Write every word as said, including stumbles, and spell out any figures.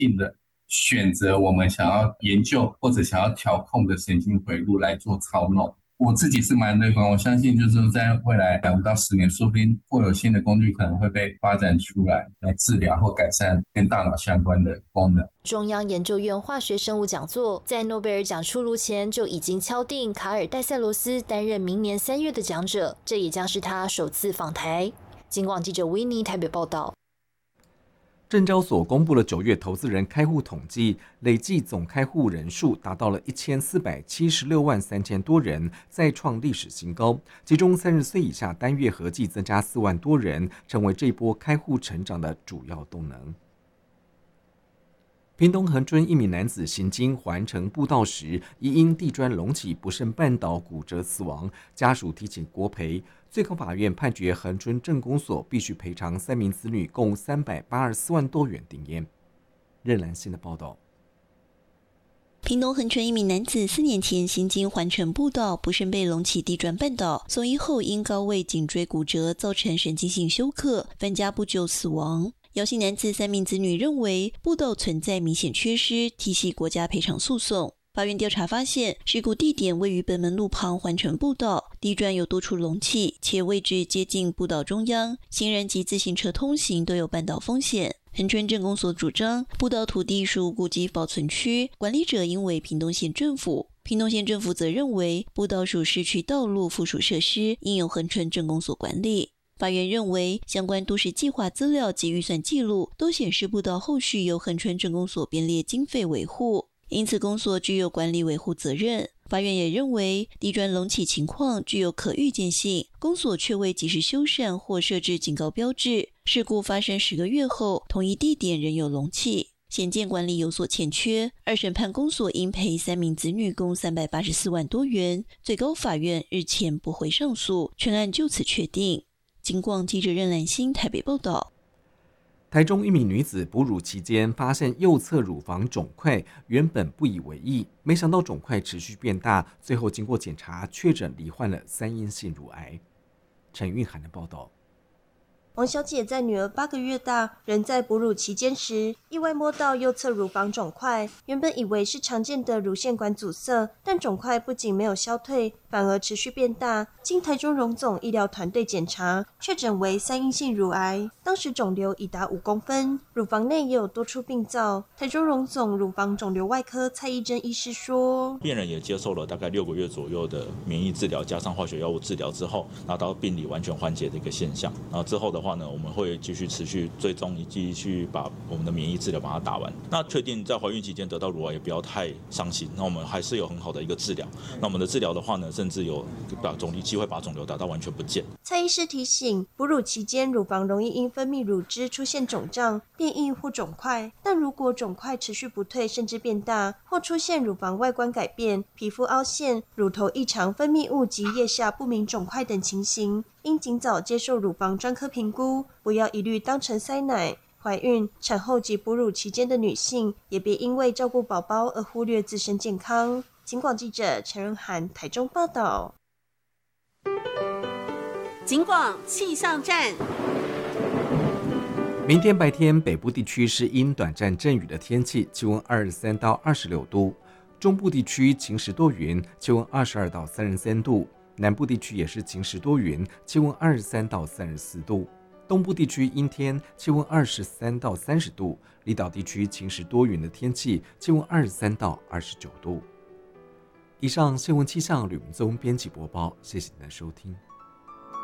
定的选择我们想要研究或者想要调控的神经回路来做操弄。我自己是蛮乐观，我相信就是在未来两到十年，说不定会有新的工具可能会被发展出来，来治疗或改善跟大脑相关的功能。 中央研究院化学生物讲座在诺贝尔奖出炉前就已经敲定卡尔戴塞罗斯担任明年三月的讲者，这也将是他首次访台。警广记者维尼台北报道。 证交所公布了九月投资人开户统计，累计总开户人数达到了一千四百七十六万三千多人，再创历史新高。其中三十岁以下单月合计增加四万多人，成为这波开户成长的主要动能。屏东恒春一名男子行经环城步道时，疑因地砖隆起不慎绊倒骨折死亡，家属提请国赔。最高法院判决恒春镇公所必须赔偿三名子女共三百八十四万多元定赳。任兰信的报道。 屏东恒春一名男子四年前行经环城步道，不慎被隆起地砖绊倒，送医后因高位颈椎骨折，造成神经性休克，分家不久死亡。姚姓男子三名子女认为步道存在明显缺失，提起国家赔偿诉讼。法院调查发现，事故地点位于本门路旁环城步道，地砖有多处隆起，且位置接近步道中央，行人及自行车通行都有绊倒风险。恒春镇公所主张，步道土地属古迹保存区，管理者应为屏东县政府。屏东县政府则认为，步道属市区道路附属设施，应由恒春镇公所管理。法院认为，相关都市计划资料及预算记录都显示步道后续由恒春镇公所编列经费维护，因此公所具有管理维护责任。法院也认为，地砖隆起情况具有可预见性，公所却未及时修缮或设置警告标志，事故发生十个月后，同一地点仍有隆起，显见管理有所欠缺。二审判公所应赔三名子女共三百八十四万多元，最高法院日前驳回上诉，全案就此确定。警广记者任兰心台北报道。 台中一名女子哺乳期间发现右侧乳房肿块，原本不以为意，没想到肿块持续变大，最后经过检查确诊罹患了三阴性乳癌。陈韵涵的报道。 王小姐在女儿八个月大，仍在哺乳期间时，意外摸到右侧乳房肿块。原本以为是常见的乳腺管阻塞，但肿块不仅没有消退，反而持续变大。经台中荣总医疗团队检查，确诊为三阴性乳癌。当时肿瘤已达五公分，乳房内也有多处病灶。台中荣总乳房肿瘤外科蔡义珍医师说， 病人也接受了大概六个月左右的免疫治疗，加上化学药物治疗之后，达到病理完全缓解的一个现象。然后之后的话呢，我们会继续持续追踪，以及去把我们的免疫治疗把它打完。那确定在怀孕期间得到乳癌也不要太伤心，那我们还是有很好的一个治疗。那我们的治疗的话呢，甚至有把肿瘤机会把肿瘤打到完全不见。 蔡医师提醒，哺乳期间乳房容易因分泌乳汁出现肿胀、变硬或肿块，但如果肿块持续不退甚至变大，或出现乳房外观改变、皮肤凹陷、乳头异常分泌物及腋下不明肿块等情形，应尽早接受乳房专科评估，不要一律当成塞奶。怀孕、产后及哺乳期间的女性，也别因为照顾宝宝而忽略自身健康。警广记者陈润涵台中报道。 警广气象站。 明天白天北部地区是阴短暂阵雨的天气，气温二十三到二十六度；中部地区晴时多云，气温二十二到三十三度；南部地区也是晴时多云，气温二十三到三十四度；东部地区阴天，气温二十三到三十度；离岛地区晴时多云的天气，气温二十三到二十九度。以上新闻气象吕明宗编辑播报，谢谢您的收听。